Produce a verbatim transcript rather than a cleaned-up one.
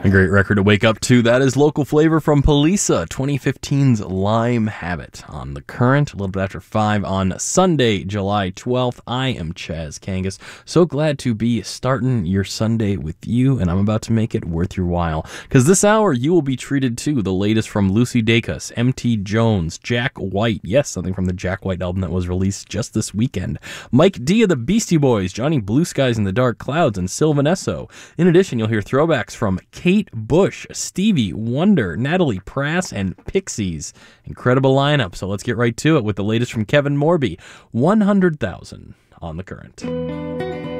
A great record to wake up to. That is Local Flavor from Polisa, twenty fifteen's Lime Habit on The Current, a little bit after five on Sunday, July twelfth. I am Chaz Kangas. So glad to be starting your Sunday with you, and I'm about to make it worth your while. Because this hour, you will be treated to the latest from Lucy Dacus, M T Jones, Jack White. Yes, something from the Jack White album that was released just this weekend. Mike D of the Beastie Boys, Johnny Blue Skies and the Dark Clouds, and Sylvan Esso. In addition, you'll hear throwbacks from Kate Bush, Stevie Wonder, Natalie Prass, and Pixies. Incredible lineup, so let's get right to it with the latest from Kevin Morby, one hundred thousand on The Current.